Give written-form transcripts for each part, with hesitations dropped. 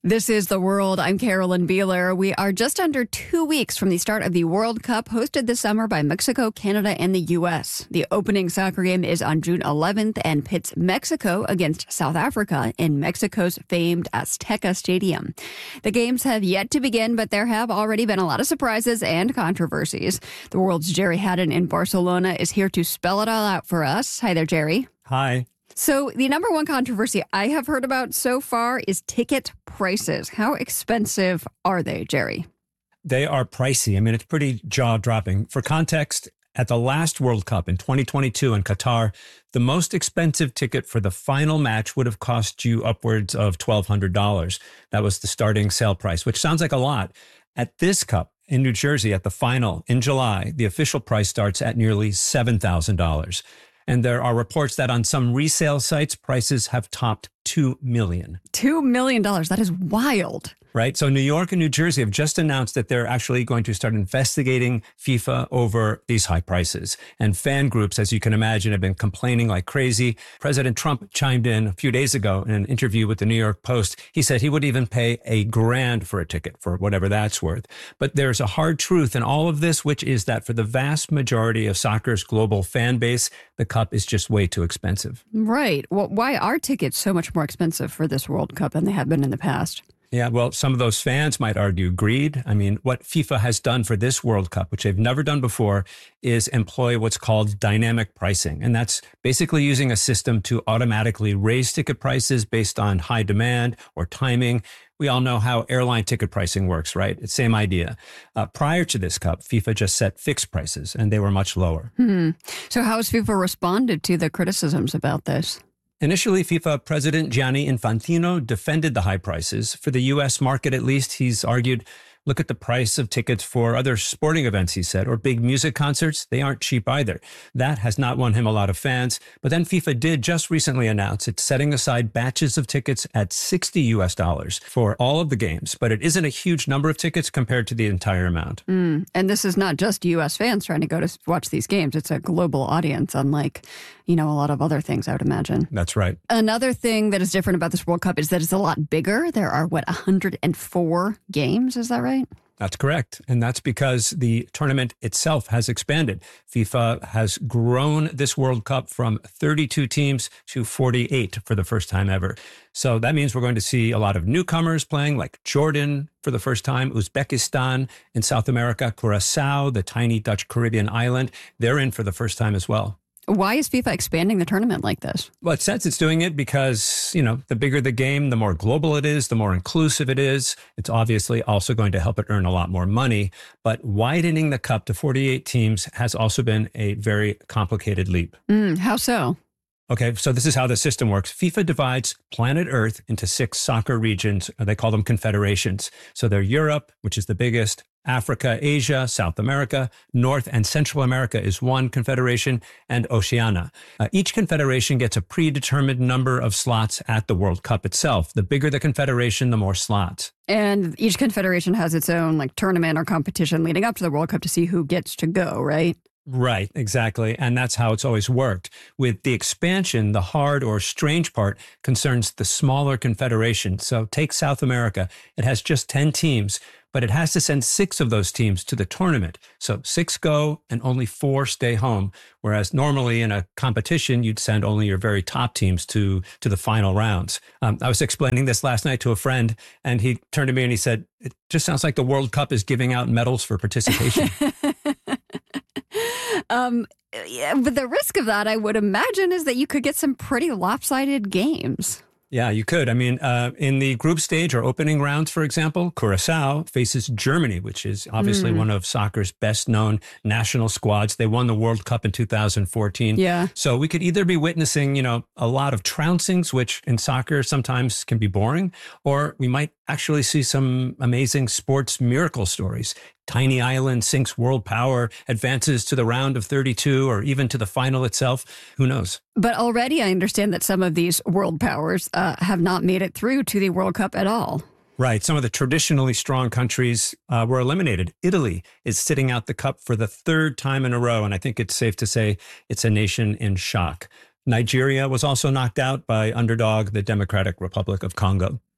This is The World. I'm Carolyn Beeler. We are just under 2 weeks from the start of the World Cup, hosted this summer by Mexico, Canada, and the U.S. The opening soccer game is on June 11th and pits Mexico against South Africa in Mexico's famed Azteca Stadium. The games have yet to begin, but there have already been a lot of surprises and controversies. The World's Jerry Haddon in Barcelona is here to spell it all out for us. Hi there, Jerry. Hi. So the number one controversy I have heard about so far is ticket prices. How expensive are they, Jerry? They are pricey. I mean, it's pretty jaw-dropping. For context, at the last World Cup in 2022 in Qatar, the most expensive ticket for the final match would have cost you upwards of $1,200. That was the starting sale price, which sounds like a lot. At this Cup in New Jersey, at the final in July, the official price starts at nearly $7,000. And there are reports that on some resale sites, prices have topped $2 million. $2 million. That is wild. Right. So New York and New Jersey have just announced that they're actually going to start investigating FIFA over these high prices. And fan groups, as you can imagine, have been complaining like crazy. President Trump chimed in a few days ago in an interview with the New York Post. He said he would even pay $1,000 for a ticket, for whatever that's worth. But there's a hard truth in all of this, which is that for the vast majority of soccer's global fan base, the Cup is just way too expensive. Right. Well, why are tickets so much more expensive for this World Cup than they have been in the past? Yeah, well, some of those fans might argue greed. I mean, what FIFA has done for this World Cup, which they've never done before, is employ what's called dynamic pricing. And that's basically using a system to automatically raise ticket prices based on high demand or timing. We all know how airline ticket pricing works, right? It's the same idea. Prior to this Cup, FIFA just set fixed prices, and they were much lower. So how has FIFA responded to the criticisms about this? Initially, FIFA President Gianni Infantino defended the high prices. For the U.S. market, at least, he's argued, look at the price of tickets for other sporting events, he said, or big music concerts. They aren't cheap either. That has not won him a lot of fans. But then FIFA did just recently announce it's setting aside batches of tickets at $60 for all of the games. But it isn't a huge number of tickets compared to the entire amount. And this is not just U.S. fans trying to go to watch these games. It's a global audience, unlike, a lot of other things, I would imagine. That's right. Another thing that is different about this World Cup is that it's a lot bigger. There are, 104 games? Is that right? That's correct. And that's because the tournament itself has expanded. FIFA has grown this World Cup from 32 teams to 48 for the first time ever. So that means we're going to see a lot of newcomers playing, like Jordan for the first time, Uzbekistan in South America, Curacao, the tiny Dutch Caribbean island. They're in for the first time as well. Why is FIFA expanding the tournament like this? Well, it says it's doing it because, the bigger the game, the more global it is, the more inclusive it is. It's obviously also going to help it earn a lot more money. But widening the Cup to 48 teams has also been a very complicated leap. How so? Okay, so this is how the system works. FIFA divides planet Earth into 6 soccer regions. They call them confederations. So they're Europe, which is the biggest, Africa, Asia, South America, North and Central America is one confederation, and Oceania. Each confederation gets a predetermined number of slots at the World Cup itself. The bigger the confederation, the more slots. And each confederation has its own tournament or competition leading up to the World Cup to see who gets to go, right? Right, exactly. And that's how it's always worked. With the expansion, the hard or strange part concerns the smaller confederation. So take South America. It has just 10 teams, but it has to send 6 of those teams to the tournament. So 6 go and only 4 stay home. Whereas normally in a competition, you'd send only your very top teams to the final rounds. I was explaining this last night to a friend, and he turned to me and he said, it just sounds like the World Cup is giving out medals for participation. Yeah, but the risk of that, I would imagine, is that you could get some pretty lopsided games. Yeah, you could. I mean, in the group stage or opening rounds, for example, Curacao faces Germany, which is obviously one of soccer's best known national squads. They won the World Cup in 2014. Yeah. So we could either be witnessing, a lot of trouncings, which in soccer sometimes can be boring, or we might actually see some amazing sports miracle stories. Tiny island sinks world power, advances to the round of 32 or even to the final itself. Who knows? But already I understand that some of these world powers have not made it through to the World Cup at all. Right. Some of the traditionally strong countries were eliminated. Italy is sitting out the Cup for the 3rd time in a row, and I think it's safe to say it's a nation in shock. Nigeria was also knocked out by underdog, the Democratic Republic of Congo.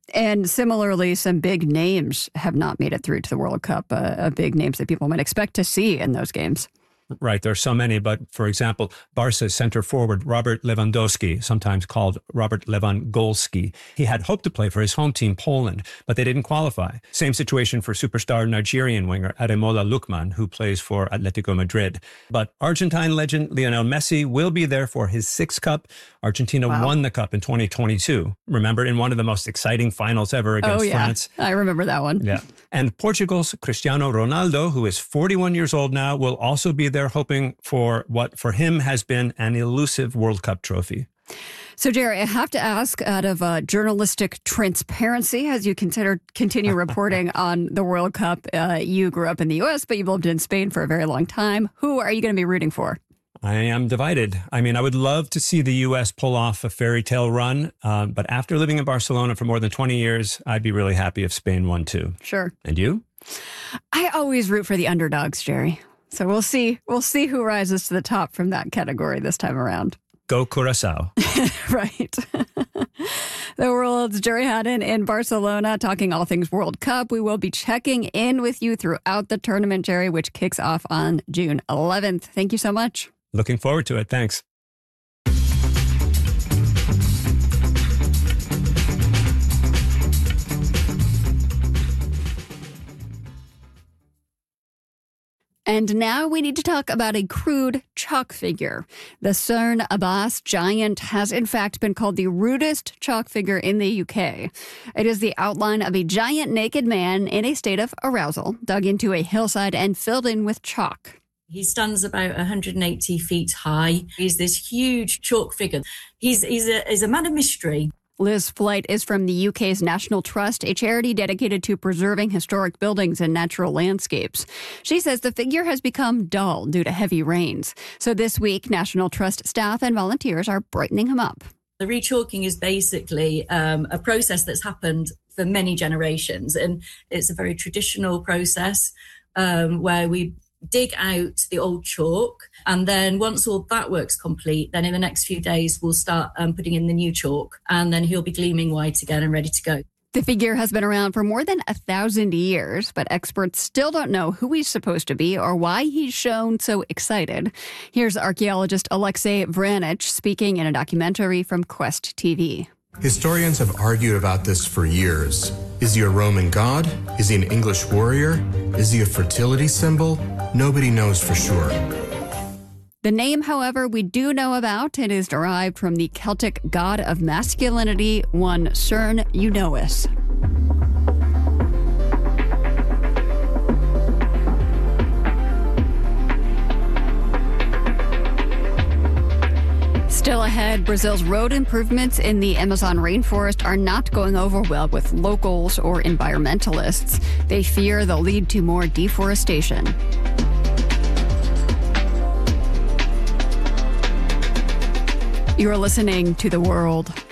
And similarly, some big names have not made it through to the World Cup, big names that people might expect to see in those games. Right. There are so many. But for example, Barca center forward Robert Lewandowski, sometimes called Robert Lewandowski, he had hoped to play for his home team, Poland, but they didn't qualify. Same situation for superstar Nigerian winger Ademola Lookman, who plays for Atletico Madrid. But Argentine legend Lionel Messi will be there for his sixth cup. Argentina won the cup in 2022. Remember, in one of the most exciting finals ever against France. I remember that one. Yeah. And Portugal's Cristiano Ronaldo, who is 41 years old now, will also be there hoping for what for him has been an elusive World Cup trophy. So, Jerry, I have to ask, out of journalistic transparency, as you continue reporting on the World Cup, you grew up in the U.S., but you've lived in Spain for a very long time. Who are you going to be rooting for? I am divided. I mean, I would love to see the U.S. pull off a fairy tale run, but after living in Barcelona for more than 20 years, I'd be really happy if Spain won too. Sure. And you? I always root for the underdogs, Jerry. So we'll see. We'll see who rises to the top from that category this time around. Go Curaçao. Right. The World's Jerry Haddon in Barcelona, talking all things World Cup. We will be checking in with you throughout the tournament, Jerry, which kicks off on June 11th. Thank you so much. Looking forward to it. Thanks. And now we need to talk about a crude chalk figure. The Cerne Abbas giant has in fact been called the rudest chalk figure in the UK. It is the outline of a giant naked man in a state of arousal, dug into a hillside and filled in with chalk. He stands about 180 feet high. He's this huge chalk figure. He's a man of mystery. Liz Flight is from the UK's National Trust, a charity dedicated to preserving historic buildings and natural landscapes. She says the figure has become dull due to heavy rains. So this week, National Trust staff and volunteers are brightening him up. The rechalking is basically a process that's happened for many generations, and it's a very traditional process where we dig out the old chalk, and then once all that work's complete, then in the next few days we'll start putting in the new chalk, and then he'll be gleaming white again and ready to go. The figure has been around for more than 1,000 years, but experts still don't know who he's supposed to be or why he's shown so excited. Here's archaeologist Alexei Vranich speaking in a documentary from Quest TV. Historians have argued about this for years. Is he a Roman god? Is he an English warrior? Is he a fertility symbol? Nobody knows for sure. The name, however, we do know about. It is derived from the Celtic god of masculinity, one Cerne Eunomus. Still ahead, Brazil's road improvements in the Amazon rainforest are not going over well with locals or environmentalists. They fear they'll lead to more deforestation. You're listening to The World.